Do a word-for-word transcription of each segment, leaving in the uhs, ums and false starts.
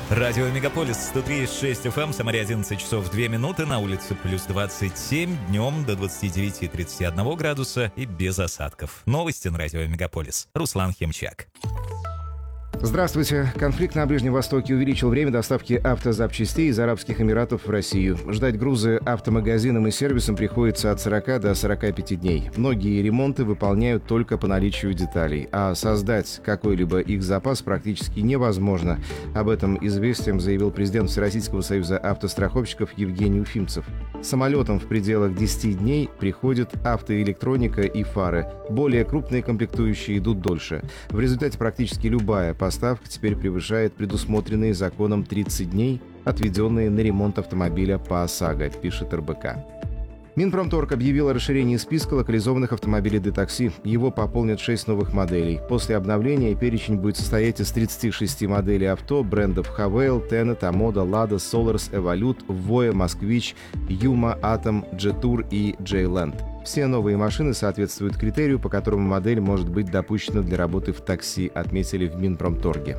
Радио Мегаполис сто три и шесть эф эм, Самаре одиннадцать часов две минуты, на улице плюс двадцать семь, днем до двадцати девяти тридцати одного градуса и без осадков. Новости на Радио Мегаполис. Руслан Химчак. Здравствуйте. Конфликт на Ближнем Востоке увеличил время доставки автозапчастей из Арабских Эмиратов в Россию. Ждать грузы автомагазинам и сервисам приходится от сорока до сорока пяти дней. Многие ремонты выполняют только по наличию деталей, а создать какой-либо их запас практически невозможно. Об этом известием заявил президент Всероссийского союза автостраховщиков Евгений Уфимцев. Самолетом в пределах десяти дней приходит автоэлектроника и фары. Более крупные комплектующие идут дольше. В результате практически любая поставка теперь превышает предусмотренные законом тридцать дней, отведенные на ремонт автомобиля по ОСАГО, пишет эр бэ ка. Минпромторг объявил о расширении списка локализованных автомобилей «Детакси». Его пополнят шесть новых моделей. После обновления перечень будет состоять из тридцати шести моделей авто брендов «Хавейл», «Тенет», «Амода», «Лада», «Соларс», «Эволют», «Воя», «Москвич», «Юма», «Атом», «Джетур» и «Джейленд». Все новые машины соответствуют критерию, по которому модель может быть допущена для работы в такси, отметили в Минпромторге.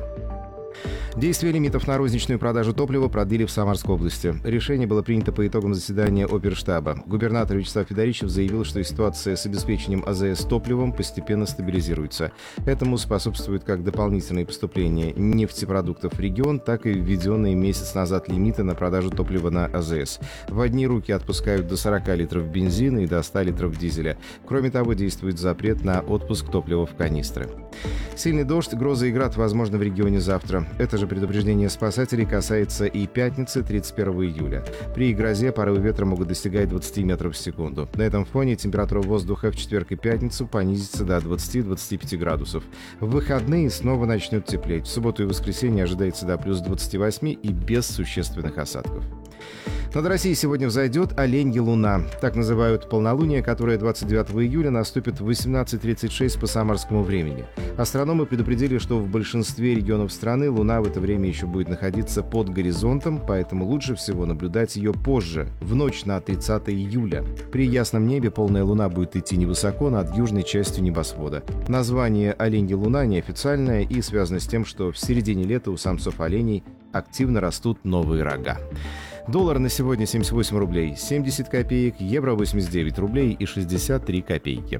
Действие лимитов на розничную продажу топлива продлили в Самарской области. Решение было принято по итогам заседания оперштаба. Губернатор Вячеслав Федоричев заявил, что ситуация с обеспечением а зэ эс топливом постепенно стабилизируется. Этому способствуют как дополнительные поступления нефтепродуктов в регион, так и введенные месяц назад лимиты на продажу топлива на а зэ эс. В одни руки отпускают до сорока литров бензина и до ста литров дизеля. Кроме того, действует запрет на отпуск топлива в канистры. Сильный дождь, гроза и град возможно в регионе завтра. Это же предупреждение спасателей касается и пятницы, тридцать первого июля. При грозе порывы ветра могут достигать двадцати метров в секунду. На этом фоне температура воздуха в четверг и пятницу понизится до двадцати-двадцати пяти градусов. В выходные снова начнет теплеть. В субботу и воскресенье ожидается до плюс двадцати восьми и без существенных осадков. Над Россией сегодня взойдет оленья луна. Так называют полнолуние, которое двадцать девятого июля наступит в восемнадцать тридцать шесть по самарскому времени. Астрономы предупредили, что в большинстве регионов страны луна в это время еще будет находиться под горизонтом, поэтому лучше всего наблюдать ее позже, в ночь на тридцатое июля. При ясном небе полная луна будет идти невысоко над южной частью небосвода. Название оленья луна неофициальное и связано с тем, что в середине лета у самцов оленей активно растут новые рога. Доллар на сегодня семьдесят восемь рублей семьдесят копеек, евро восемьдесят девять рублей и шестьдесят три копейки.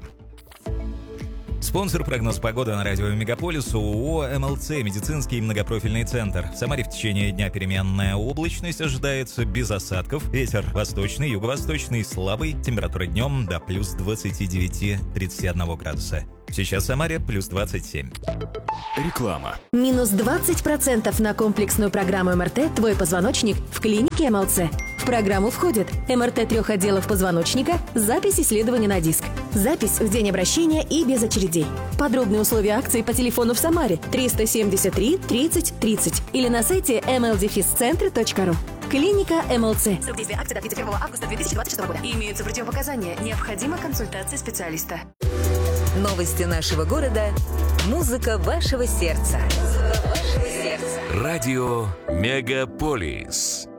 Спонсор прогноз погоды на радио Мегаполис ООО эм эл цэ «Медицинский многопрофильный центр». В Самаре в течение дня переменная облачность, ожидается без осадков. Ветер восточный, юго-восточный, слабый. Температура днем до плюс двадцати девяти тридцати одного градуса. Сейчас в Самаре плюс двадцать семь. Реклама. Минус двадцать процентов на комплексную программу эм эр тэ «Твой позвоночник» в клинике эм эл цэ. В программу входит эм эр тэ трех отделов позвоночника, запись исследования на диск, запись в день обращения и без очередей. Подробные условия акции по телефону в Самаре триста семьдесят три тридцать тридцать или на сайте эм эл дефис центр точка ру. Клиника эм эл цэ. Срок действия акции до тридцать первого августа две тысячи двадцать шестого года. Имеются противопоказания. Необходима консультация специалиста. Новости нашего города. Музыка вашего сердца. Музыка вашего сердца. Радио Мегаполис.